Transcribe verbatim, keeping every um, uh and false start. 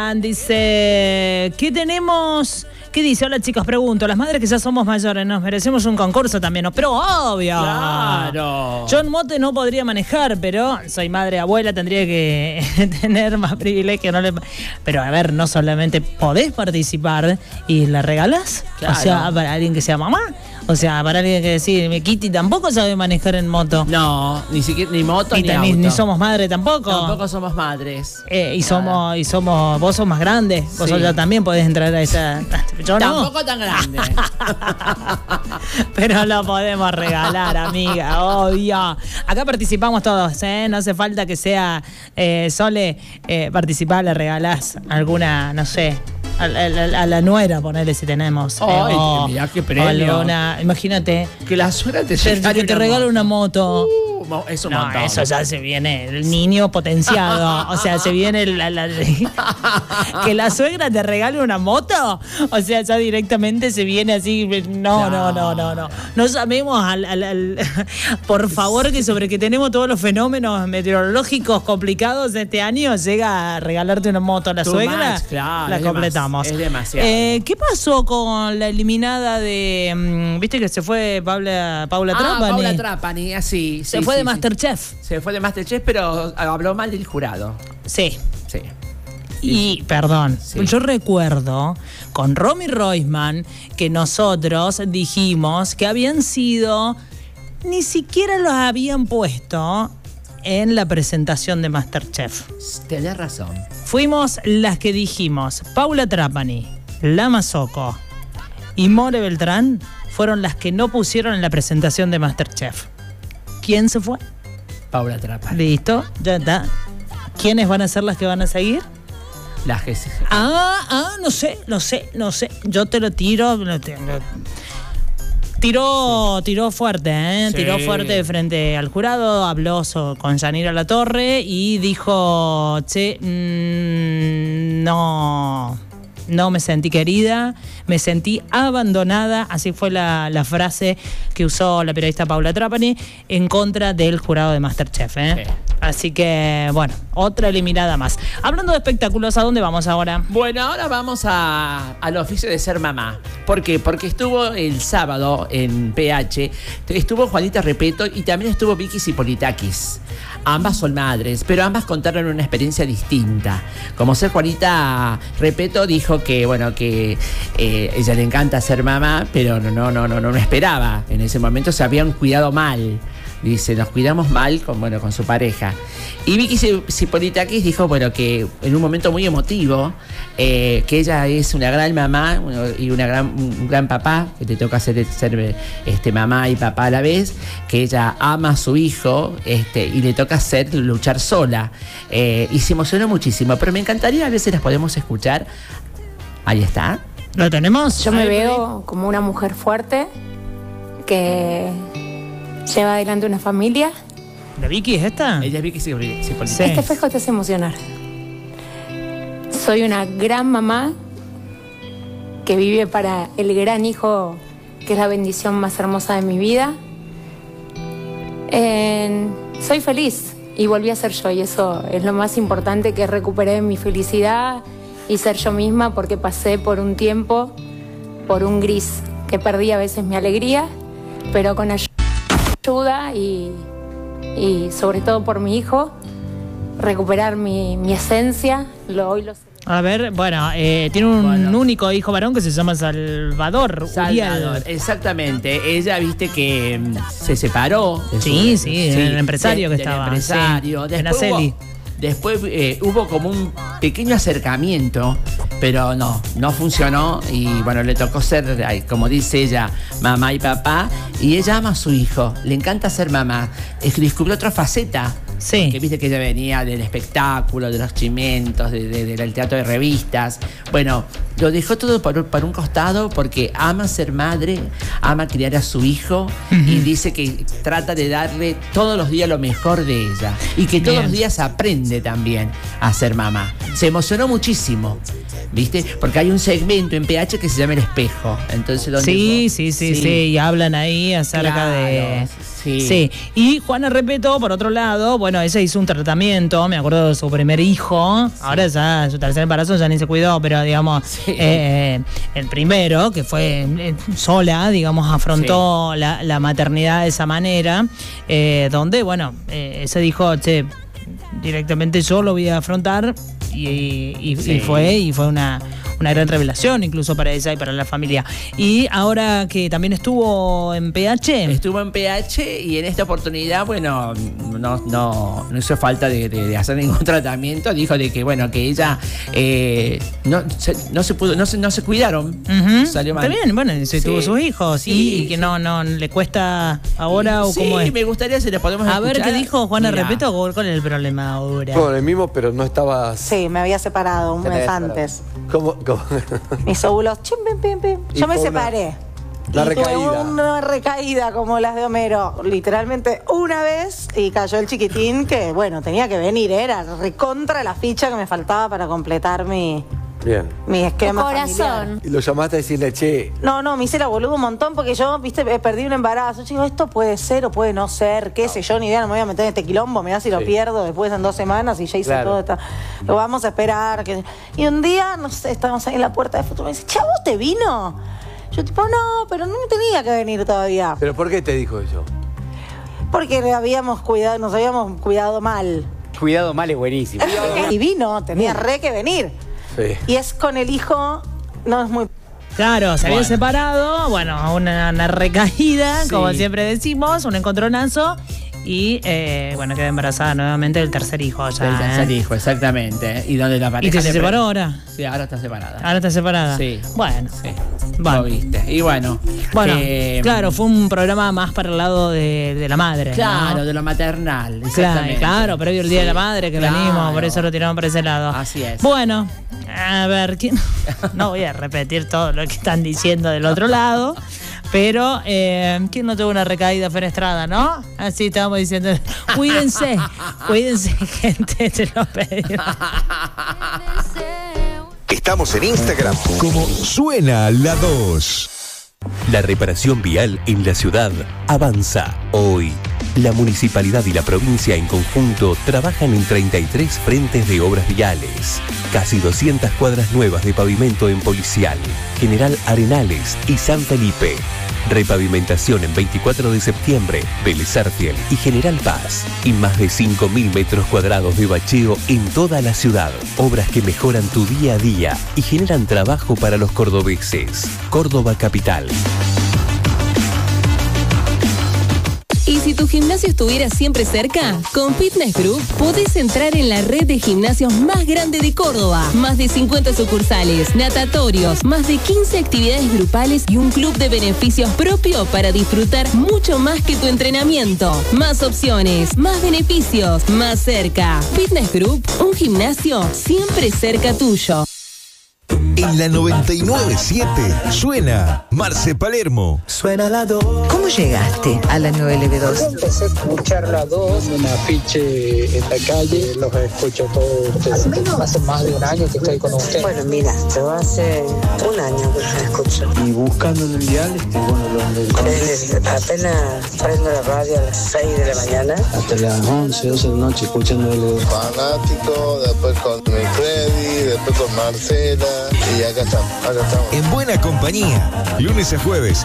Dice, ¿qué tenemos? ¿Qué dice? Hola chicos, pregunto, las madres que ya somos mayores, ¿nos merecemos un concurso también? ¿No? Pero obvio. Claro. Yo en moto no podría manejar, pero soy madre, abuela, tendría que tener más privilegio. No le... Pero a ver, no solamente podés participar y la regalás. Claro. O sea, para alguien que sea mamá. O sea, para alguien que decir, mi Kitty tampoco sabe manejar en moto. No, ni siquiera ni moto ni, ni, ni, auto. ni somos madre tampoco. Tampoco somos madres. Eh, y somos, y somos, vos sos más grande. Vos Sí. ya también podés entrar a esa. Yo no. Tampoco tan grande. Pero lo podemos regalar, amiga, obvio. Acá participamos todos, ¿eh? No hace falta que sea eh, Sole eh, participar, le regalás alguna, no sé, a, a, a la nuera, ponele si tenemos. Ay, eh, o, mirá qué o premio. alguna, imagínate, Que la suegra te que te, te regala una moto. Uh, mo- es un No, montón. eso ya se viene el niño potenciado. O sea, se viene la, la- que la suegra te regale una moto. O sea, ya directamente se viene así. No, no, no, no, no. No llamemos al, al- al- por favor, que sobre que tenemos todos los fenómenos meteorológicos complicados de este año, llega a regalarte una moto a la Too suegra. much, claro, la es completamos. demas- es demasiado. Eh, ¿Qué pasó con la eliminada de. mm, Viste que se fue Paula, Paula Ah, Trapani? Paula Trapani, así. Se sí, fue sí, de sí. Masterchef. Se fue de Masterchef, pero habló mal del jurado. Sí. Sí. Y, perdón, Sí. yo recuerdo con Romy Roisman que nosotros dijimos que habían sido, ni siquiera los habían puesto en la presentación de Masterchef. Tenés razón. Fuimos las que dijimos, Paula Trapani, Lama Soco y More Beltrán fueron las que no pusieron en la presentación de Masterchef. ¿Quién se fue? Paula Trapani. Listo, ya está. ¿Quiénes van a ser las que van a seguir? La G C G. Ah, ah, no sé, no sé, no sé. Yo te lo tiro. Lo te- lo- Tiró, tiró fuerte, ¿eh? Sí. Tiró fuerte frente al jurado, habló so- con Yanira Latorre y dijo, che, mm, no, no me sentí querida, me sentí abandonada, así fue la, la frase que usó la periodista Paula Trapani en contra del jurado de Masterchef, ¿eh? Sí. Así que, bueno, otra eliminada más. Hablando de espectáculos, ¿a dónde vamos ahora? Bueno, ahora vamos a, al oficio de ser mamá. ¿Por qué? Porque estuvo el sábado en P H, estuvo Juanita Repeto y también estuvo Vicky Zipolitakis. Ambas son madres, pero ambas contaron una experiencia distinta. Como ser Juanita Repeto dijo que, bueno, que eh, ella le encanta ser mamá, pero no, no, no, no, no esperaba. En ese momento se habían cuidado mal. Dice, nos cuidamos mal con, bueno, con su pareja. Y Vicky Zipolitakis dijo, bueno, que en un momento muy emotivo, eh, que ella es una gran mamá bueno, y una gran, un gran papá, que te toca ser, ser este, mamá y papá a la vez, que ella ama a su hijo este, y le toca ser luchar sola. Eh, y se emocionó muchísimo, pero me encantaría, a ver si las podemos escuchar. Ahí está. ¿Lo tenemos? Yo me Ahí, veo como una mujer fuerte que lleva adelante una familia. ¿La Vicky es esta? Ella es Vicky Zipolitakis. Sí. Este espejo te hace emocionar. Soy una gran mamá que vive para el gran hijo que es la bendición más hermosa de mi vida. Eh, soy feliz y volví a ser yo y eso es lo más importante, que recuperé mi felicidad y ser yo misma, porque pasé por un tiempo, por un gris, que perdí a veces mi alegría, pero con ayuda y, y sobre todo por mi hijo, recuperar mi, mi esencia, lo, hoy lo sé. A ver, bueno, eh, tiene un Bueno. único hijo varón que se llama Salvador. Salvador, Uriel. exactamente. Ella, viste que mm, se separó. de Sí, su- sí, el empresario que del estaba, empresario. sí, Después, Benaceli. hubo, después eh, hubo como un pequeño acercamiento, pero no, no funcionó. Y bueno, le tocó ser, ay, como dice ella, mamá y papá. Y ella ama a su hijo, le encanta ser mamá. Es que descubrió otra faceta. Sí. Que viste que ella venía del espectáculo, de los chimentos, de, de- del teatro de revistas. Bueno, lo dejó todo por, por un costado porque ama ser madre, ama criar a su hijo y dice que trata de darle todos los días lo mejor de ella. Y que todos Bien. los días aprende también a ser mamá. Se emocionó muchísimo, ¿viste? Porque hay un segmento en P H que se llama El Espejo. Entonces, donde Sí, vos- sí, sí, sí, y hablan ahí acerca Claro, de, Sí. Sí. Y Juana Repetto, por otro lado, bueno, ella hizo un tratamiento, me acuerdo de su primer hijo, sí. Ahora ya su tercer embarazo ya ni se cuidó, pero digamos, sí. eh, el primero, que fue eh, sola, digamos, afrontó sí. la, la maternidad de esa manera, eh, donde, bueno, eh, se dijo, che, directamente yo lo voy a afrontar y, y, sí. y fue y fue una, una gran revelación incluso para ella y para la familia. Y ahora que también estuvo en P H. Estuvo en P H y en esta oportunidad, bueno, no, no, no hizo falta de, de, de hacer ningún tratamiento. Dijo de que, bueno, que ella eh, no, se, no se pudo, no se, no se cuidaron. Uh-huh. Salió mal. Está bien, bueno, se sí. tuvo sus hijos sí, y que sí. no, no le cuesta ahora o sí, cómo es. Sí, me gustaría si le podemos a escuchar. ver qué dijo Juana Mira. Repetto, ¿cuál es el problema ahora? Bueno, el mismo, pero no estabas... Sí, me había separado un mes antes. ¿Cómo? ¿Cómo? Mis óvulos, chim, pim, pim, pim. Yo me separé. Una y recaída. Tuve una recaída como las de Homero, literalmente una vez, y cayó el chiquitín que, bueno, tenía que venir, era recontra la ficha que me faltaba para completar mi... Bien. Mi esquema corazón. familiar. Y lo llamaste a decirle, che. No, no, me hice la boludo un montón porque yo, viste, perdí un embarazo. Yo digo, esto puede ser o puede no ser, qué no. sé yo, ni idea, no me voy a meter en este quilombo, me da si sí. lo pierdo después en dos semanas y ya hice claro. todo esto. Lo vamos a esperar. Que... Y un día, no sé, estábamos ahí en la puerta de futuro, me dice, chavo, ¿te vino? Yo tipo, no, pero no me tenía que venir todavía. ¿Pero por qué te dijo eso? Porque habíamos cuidado, nos habíamos cuidado mal. Cuidado mal es buenísimo. Y vino, tenía re que venir. Sí. Y es con el hijo, no es muy... Claro, se bueno. habían separado, bueno, una, una recaída, sí. como siempre decimos, un encontronazo. Y, eh, bueno, queda embarazada nuevamente del tercer hijo ya. Del tercer ¿eh? hijo, exactamente. Y donde la pareja... ¿Y que se le separó pre... ahora? Sí, ahora está separada. Ahora está separada. Sí. Bueno. Sí. Bueno. Lo viste. Y bueno. Bueno, eh, claro, fue un programa más para el lado de, de la madre. Claro, ¿no? de lo maternal. Claro, Exactamente. claro, previo el Día sí. de la Madre que claro. venimos, por eso lo tiraron por ese lado. Así es. Bueno, a ver, ¿quién? No voy a repetir todo lo que están diciendo del otro lado, pero eh, ¿quién no tuvo una recaída fenestrada, no? Así estábamos diciendo, cuídense, cuídense, gente, te lo pedimos. Estamos en Instagram como Suena la dos. La reparación vial en la ciudad avanza. Hoy, la municipalidad y la provincia en conjunto trabajan en treinta y tres frentes de obras viales. Casi doscientas cuadras nuevas de pavimento en Policial, General Arenales y San Felipe. Repavimentación en veinticuatro de septiembre, Vélez Arfiel y General Paz. Y más de cinco mil metros cuadrados de bacheo en toda la ciudad. Obras que mejoran tu día a día y generan trabajo para los cordobeses. Córdoba Capital. ¿Y si tu gimnasio estuviera siempre cerca? Con Fitness Group podés entrar en la red de gimnasios más grande de Córdoba. Más de cincuenta sucursales, natatorios, más de quince actividades grupales y un club de beneficios propio para disfrutar mucho más que tu entrenamiento. Más opciones, más beneficios, más cerca. Fitness Group, un gimnasio siempre cerca tuyo. En la noventa y nueve punto siete suena Marce Palermo. Suena la dos. ¿Cómo llegaste a la nueve L B dos? Empecé a escuchar la dos, un afiche en la calle, los escucho todos ustedes. Hace más de un año que estoy con ustedes. Bueno, mira, yo hace un año que los escucho. Y buscando en el dial, este, bueno, lo Desde, apenas prendo la radio a las seis de la mañana. hasta las once, doce de la noche escuchando el... Fanático, después con mi Freddy, después con Marcela. Y acá estamos, acá estamos. En buena compañía, lunes a jueves.